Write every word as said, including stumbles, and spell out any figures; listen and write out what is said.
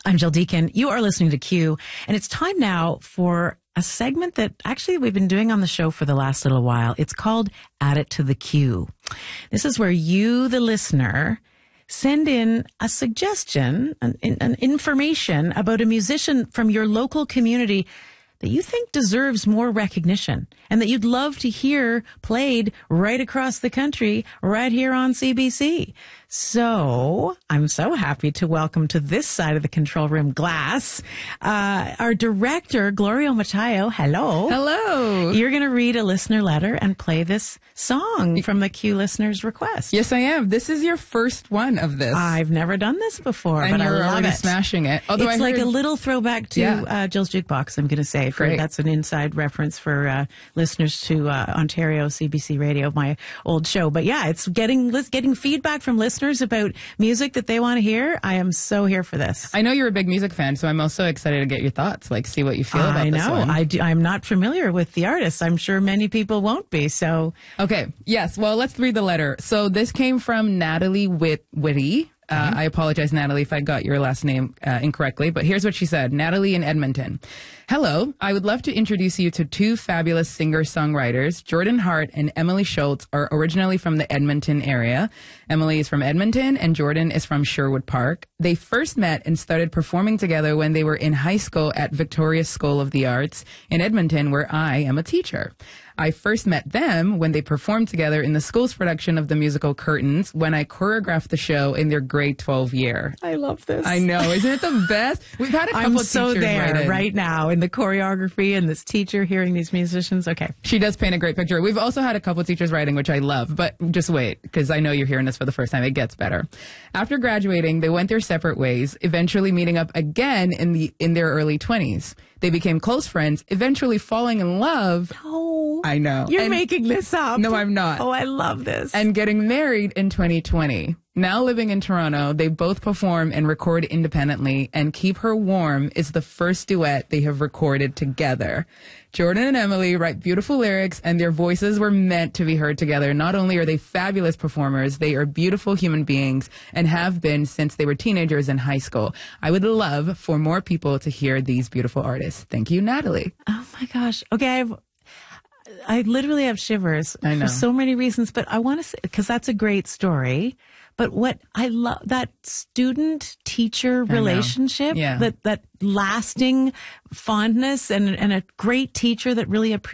I'm Jill Deacon. You are listening to Q, and it's time now for a segment that actually we've been doing on the show for the last little while. It's called Add It to the Q. This is where you, the listener, send in a suggestion, an, an information about a musician from your local community that you think deserves more recognition and that you'd love to hear played right across the country, right here on C B C. So I'm so happy to welcome to this side of the control room glass, uh, our director, Gloria Matayo. Hello. Hello. You're going to read a listener letter and play this song from the Q listener's request. Yes, I am. This is your first one of this. I've never done this before, and but you're I love already it. smashing it. Although it's I like heard... a little throwback to yeah. uh, Jill's Jukebox, I'm going to say. For, Great. That's an inside reference for uh, listeners to uh, Ontario C B C Radio, my old show. But yeah, it's getting getting feedback from listeners about music that they want to hear. I am so here for this. I know you're a big music fan, so I'm also excited to get your thoughts, like see what you feel about I this know. one. I do, I'm not familiar with the artist. I'm sure many people won't be. So okay. Yes. Well, let's read the letter. So this came from Natalie Whit- Whitty. Uh, I apologize, Natalie, if I got your last name uh, incorrectly, but here's what she said. Natalie in Edmonton. Hello, I would love to introduce you to two fabulous singer-songwriters. Jordan Hart and Emily Schultz are originally from the Edmonton area. Emily is from Edmonton and Jordan is from Sherwood Park. They first met and started performing together when they were in high school at Victoria School of the Arts in Edmonton, where I am a teacher. I first met them when they performed together in the school's production of the musical Curtains when I choreographed the show in their grade twelve year. I love this. I know. Isn't it the best? We've had a couple I'm of so teachers there write in. right now in the choreography and this teacher hearing these musicians. Okay. She does paint a great picture. We've also had a couple of teachers writing, which I love, but just wait, because I know you're hearing this for the first time. It gets better. After graduating, they went their separate ways, eventually meeting up again in the in their early twenties. They became close friends, eventually falling in love. No. I know. You're And- making this up. No, I'm not. Oh, I love this. And getting married in twenty twenty. Now living in Toronto, they both perform and record independently, and Keep Her Warm is the first duet they have recorded together. Jordan and Emily write beautiful lyrics, and their voices were meant to be heard together. Not only are they fabulous performers, they are beautiful human beings and have been since they were teenagers in high school. I would love for more people to hear these beautiful artists. Thank you, Natalie. Oh my gosh. Okay, I've I literally have shivers I know. for so many reasons, but I want to say, because that's a great story. But what I love, that student teacher relationship, Yeah. that, that lasting fondness and, and a great teacher that really appreciates